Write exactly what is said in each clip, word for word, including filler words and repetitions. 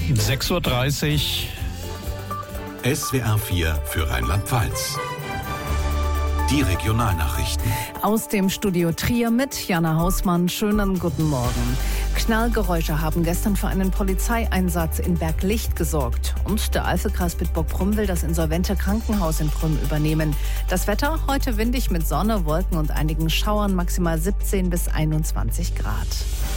sechs Uhr dreißig. S W R vier für Rheinland-Pfalz. Die Regionalnachrichten. Aus dem Studio Trier mit Jana Hausmann. Schönen guten Morgen. Knallgeräusche haben gestern für einen Polizeieinsatz in Berglicht gesorgt. Und der Eifelkreis Bitburg-Prüm will das insolvente Krankenhaus in Prüm übernehmen. Das Wetter heute windig mit Sonne, Wolken und einigen Schauern, maximal siebzehn bis einundzwanzig Grad.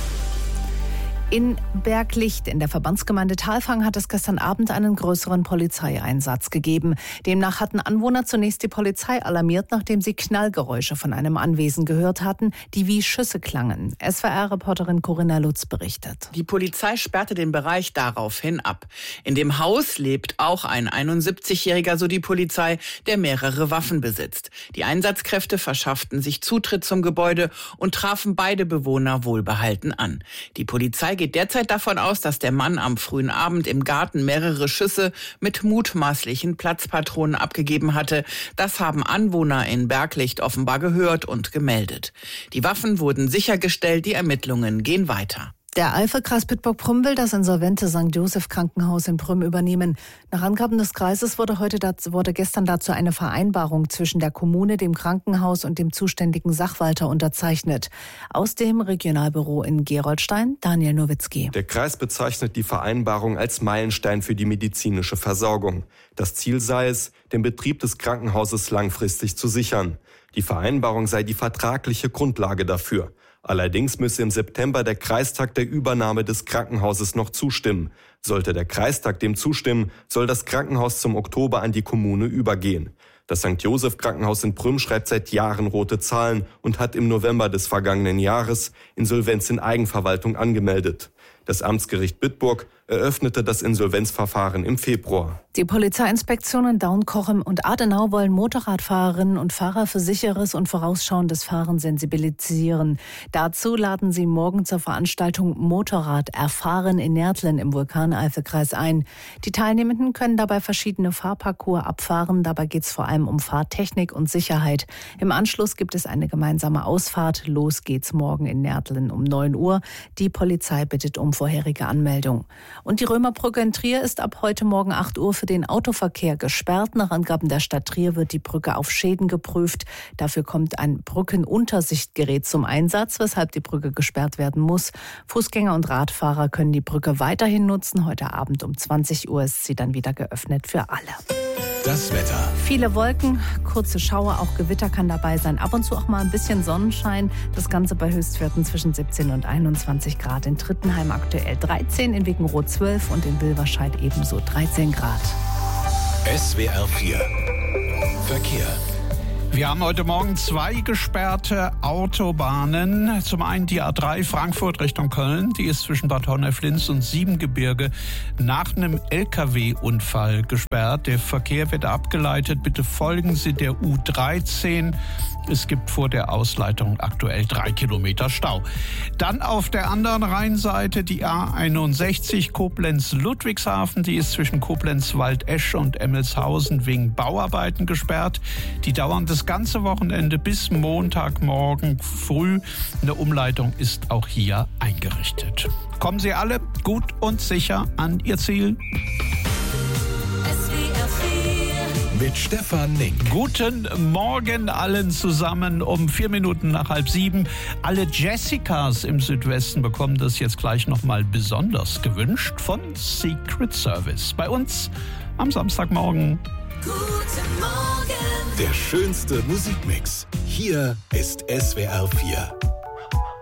In Berglicht in der Verbandsgemeinde Thalfang hat es gestern Abend einen größeren Polizeieinsatz gegeben. Demnach hatten Anwohner zunächst die Polizei alarmiert, nachdem sie Knallgeräusche von einem Anwesen gehört hatten, die wie Schüsse klangen. S W R-Reporterin Corinna Lutz berichtet. Die Polizei sperrte den Bereich daraufhin ab. In dem Haus lebt auch ein einundsiebzigjähriger, so die Polizei, der mehrere Waffen besitzt. Die Einsatzkräfte verschafften sich Zutritt zum Gebäude und trafen beide Bewohner wohlbehalten an. Die Polizei geht derzeit davon aus, dass der Mann am frühen Abend im Garten mehrere Schüsse mit mutmaßlichen Platzpatronen abgegeben hatte. Das haben Anwohner in Berglicht offenbar gehört und gemeldet. Die Waffen wurden sichergestellt, die Ermittlungen gehen weiter. Der Eifelkreis Bitburg-Prüm will das insolvente Sankt Joseph Krankenhaus in Prüm übernehmen. Nach Angaben des Kreises wurde, heute dazu, wurde gestern dazu eine Vereinbarung zwischen der Kommune, dem Krankenhaus und dem zuständigen Sachwalter unterzeichnet. Aus dem Regionalbüro in Gerolstein, Daniel Nowitzki. Der Kreis bezeichnet die Vereinbarung als Meilenstein für die medizinische Versorgung. Das Ziel sei es, den Betrieb des Krankenhauses langfristig zu sichern. Die Vereinbarung sei die vertragliche Grundlage dafür. Allerdings müsse im September der Kreistag der Übernahme des Krankenhauses noch zustimmen. Sollte der Kreistag dem zustimmen, soll das Krankenhaus zum Oktober an die Kommune übergehen. Das Sankt Joseph Krankenhaus in Prüm schreibt seit Jahren rote Zahlen und hat im November des vergangenen Jahres Insolvenz in Eigenverwaltung angemeldet. Das Amtsgericht Bitburg eröffnete das Insolvenzverfahren im Februar. Die Polizeiinspektionen Daun, Cochem und Adenau wollen Motorradfahrerinnen und Fahrer für sicheres und vorausschauendes Fahren sensibilisieren. Dazu laden sie morgen zur Veranstaltung Motorrad erfahren in Nertlen im Vulkan-Eifelkreis ein. Die Teilnehmenden können dabei verschiedene Fahrparcours abfahren. Dabei geht es vor allem um Fahrtechnik und Sicherheit. Im Anschluss gibt es eine gemeinsame Ausfahrt. Los geht's morgen in Nertlen um neun Uhr. Die Polizei bittet um vorherige Anmeldung. Und die Römerbrücke in Trier ist ab heute Morgen acht Uhr für den Autoverkehr gesperrt. Nach Angaben der Stadt Trier wird die Brücke auf Schäden geprüft. Dafür kommt ein Brückenuntersichtgerät zum Einsatz, weshalb die Brücke gesperrt werden muss. Fußgänger und Radfahrer können die Brücke weiterhin nutzen. Heute Abend um zwanzig Uhr ist sie dann wieder geöffnet für alle. Das Wetter. Viele Wolken, kurze Schauer, auch Gewitter kann dabei sein. Ab und zu auch mal ein bisschen Sonnenschein. Das Ganze bei Höchstwerten zwischen siebzehn und einundzwanzig Grad. In Trittenheim aktuell dreizehn, in Wickenroth zwölf und in Wilverscheid ebenso dreizehn Grad. S W R vier Verkehr. Wir haben heute Morgen zwei gesperrte Autobahnen. Zum einen die A drei Frankfurt Richtung Köln. Die ist zwischen Bad Honnef-Linz und Siebengebirge nach einem L K W-Unfall gesperrt. Der Verkehr wird abgeleitet. Bitte folgen Sie der U dreizehn. Es gibt vor der Ausleitung aktuell drei Kilometer Stau. Dann auf der anderen Rheinseite die A einundsechzig Koblenz-Ludwigshafen. Die ist zwischen Koblenz-Waldesche und Emmelshausen wegen Bauarbeiten gesperrt. Die dauern das ganze Wochenende bis Montagmorgen früh. Eine Umleitung ist auch hier eingerichtet. Kommen Sie alle gut und sicher an Ihr Ziel. Mit Stefan Nink. Guten Morgen allen zusammen um vier Minuten nach halb sieben. Alle Jessicas im Südwesten bekommen das jetzt gleich nochmal besonders gewünscht von Secret Service. Bei uns am Samstagmorgen. Guten Morgen. Der schönste Musikmix. Hier ist S W R vier.